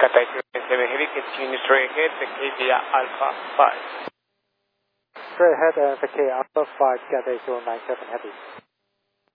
Cathay 7 Heavy, continue straight ahead, the KVR Alpha 5. Straight ahead, the K Alpha 5, Cathay 097 Heavy.